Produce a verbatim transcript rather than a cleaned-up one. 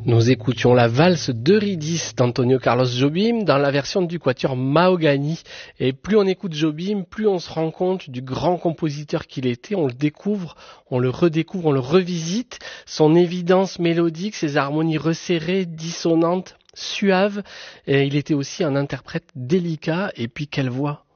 Nous écoutions la valse d'Eurydice d'Antonio Carlos Jobim dans la version du quatuor Mahogany. Et plus on écoute Jobim, plus on se rend compte du grand compositeur qu'il était. On le découvre, on le redécouvre, on le revisite. Son évidence mélodique, ses harmonies resserrées, dissonantes, suaves. Et il était aussi un interprète délicat. Et puis quelle voix!